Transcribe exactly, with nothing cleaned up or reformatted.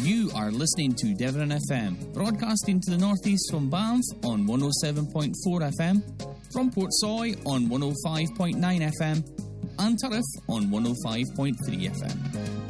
You are listening to Devon F M, broadcasting to the northeast from Banff on one oh seven point four F M, from Portsoy on one oh five point nine F M, and Turriff on one oh five point three F M.